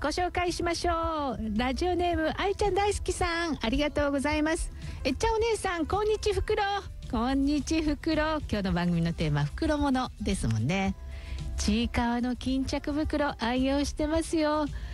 ご紹介しましょう。ラジオネーム愛ちゃん大好きさん、ありがとうございます。えっちゃんお姉さん、こんにちふくろ。こんにちふくろ。今日の番組のテーマ袋物ですもんね。ちいかわの巾着袋愛用してますよ。